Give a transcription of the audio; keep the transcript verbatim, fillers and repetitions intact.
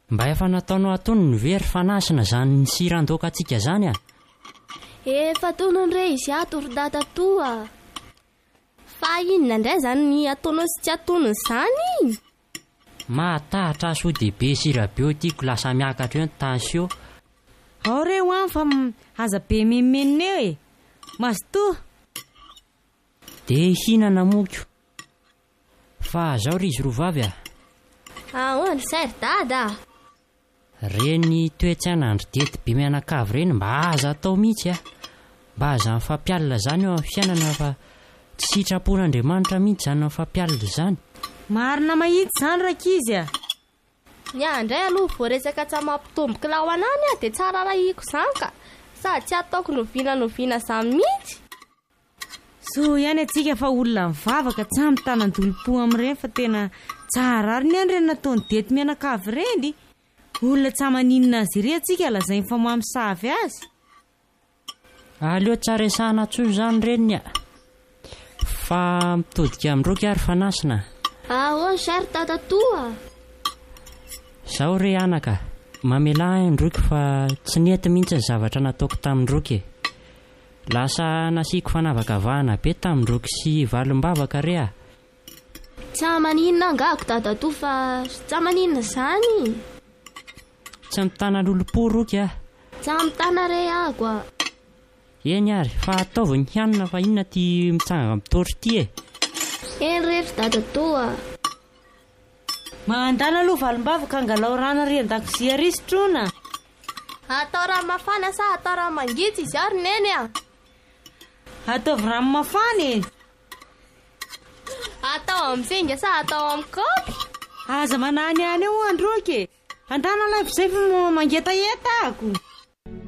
Mba efa nataonao atony ny very fanasina zany ny siran-doka atsika zany a. Efa tonondre izy ato ry dada toa. Fa inona indray zany ny ataonao sy tsy ataonao zany? Mahatahatra so dehibe sirabiotiako lasa miakatra eo ny tansio. Ao re ho any fa aza be memenina eo e. Mazotoa. De hinana moko. Fa zao ry izy rovavy a. Ahoana zay ry dada? Reny toetsan'andro dety be mianakavy reny mba aza atao mihitsy a. Mba aza mifampialina zany eo amin'ny fiainana fa tsy sitrapon'Andriamanitra mihitsy zany mifampialina zany. Marina mahitsy zany rakizy a. Ny andray aloha voaresaka tsy mampitomboka lao anany a dia tsara rahiko zany ka sady tsy ataoko noviana noviana zany mihitsy. So ihany atsika fa olona mivavaka tsy amin-tanandolom-po amin'ireny fa tena tsara ary ny andreny nataony dety mianakavy reny. Olona tsy maninona azy ireny atsika lazainy fa mamosavy azy. Aleo tsara esahana tsoy zany reny a. Fa mitodika amin'ireo ary fanasina. Ahoana zay ry dada toa? Zao re anaka, mamela androky fa tsy nety mihitsy ny zavatra nataoko tamindroky. Lasa nasiako fanavakavahana be tamindroky sy valim-bavaka re a. Tsy maninona angako dada toa fa tsy maninona zany. Tsy mitana lolo-po roky a. Tsy mitana re ago a. Eny ary, fa ataovy ny hanina fa inona ty mitsanga mitotry ty e. Eny rehetra dada toa. Mandana aloha valim-bavaka angalao rano ary an-dakozia risotrona. Atao rano mafana sa atao rano mangitsy izy ary neny a. Ataovy rano mafana e. Atao amin'ny zinga sa atao amin'ny kaopy. Aza manany any eo androky. Andana live zay fa mangetaheta ako.